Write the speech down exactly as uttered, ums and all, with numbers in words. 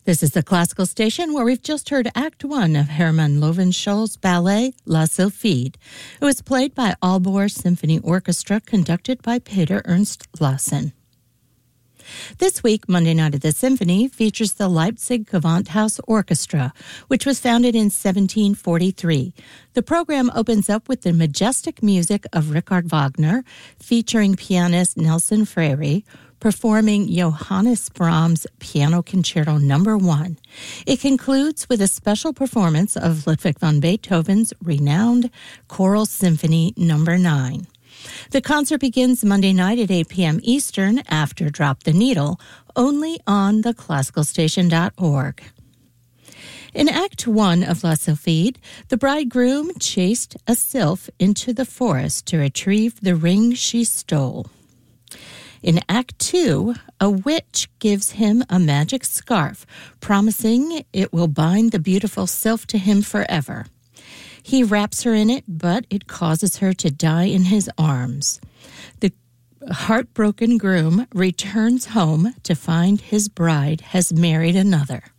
This is the Classical Station where we've just heard Act One of Hermann Löwenscholl's ballet La Sylphide. It was played by Aalborg Symphony Orchestra, conducted by Peter Ernst Lassen. This week, Monday Night at the Symphony features the Leipzig Gewandhaus Orchestra, which was founded in seventeen forty-three. The program opens up with the majestic music of Richard Wagner, featuring pianist Nelson Freire, performing Johannes Brahms' Piano Concerto Number One. It concludes with a special performance of Ludwig van Beethoven's renowned Choral Symphony Number Nine. The concert begins Monday night at eight p.m. Eastern after Drop the Needle, only on the classical station dot org. In Act One of La Sylphide, the bridegroom chased a sylph into the forest to retrieve the ring she stole. In Act Two, a witch gives him a magic scarf, promising it will bind the beautiful sylph to him forever. He wraps her in it, but it causes her to die in his arms. The heartbroken groom returns home to find his bride has married another.